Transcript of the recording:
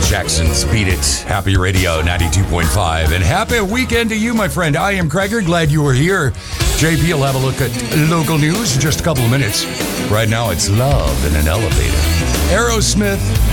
Jackson's Beat It. Happy Radio 92.5. And happy weekend to you, my friend. I am Kreger. Glad you were here. JP will have a look at local news in just a couple of minutes. Right now, it's Love in an Elevator. Aerosmith.